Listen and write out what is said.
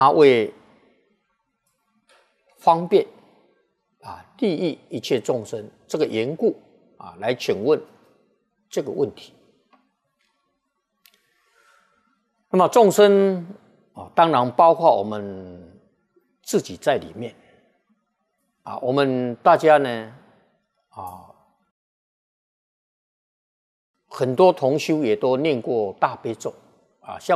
为方便利益一切众生这个缘故来请问这个问题。那么众生当然包括我们自己在里面我们大家呢很多同修也都念过大悲咒像